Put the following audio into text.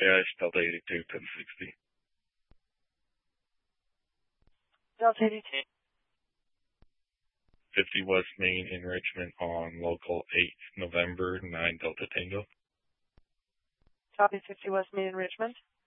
AIS Delta 82, 1060. Delta 82. 50 West Main enrichment on local 8th November, 9 Delta Tango. Copy 50 West Main enrichment.